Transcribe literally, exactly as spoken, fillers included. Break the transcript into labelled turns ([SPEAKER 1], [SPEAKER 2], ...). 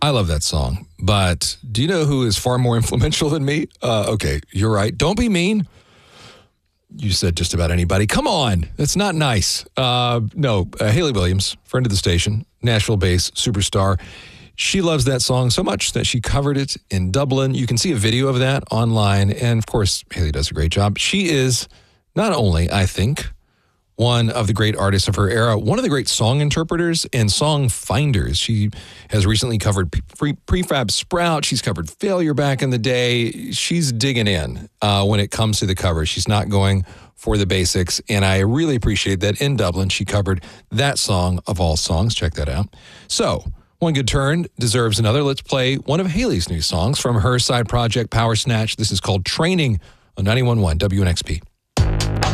[SPEAKER 1] I love that song, but do you know who is far more influential than me? Uh, okay, you're right. Don't be mean. You said just about anybody. Come on. That's not nice. Uh, no, uh, Hayley Williams, friend of the station, Nashville-based superstar. She loves that song so much that she covered it in Dublin. You can see a video of that online. And, of course, Hayley does a great job. She is not only, I think, one of the great artists of her era, one of the great song interpreters and song finders. She has recently covered pre- Prefab Sprout. She's covered Failure back in the day. She's digging in uh, when it comes to the cover. She's not going for the basics, and I really appreciate that in Dublin she covered that song of all songs. Check that out. So, one good turn deserves another. Let's play one of Hayley's new songs from her side project, Power Snatch. This is called Training on ninety-one point one W N X P.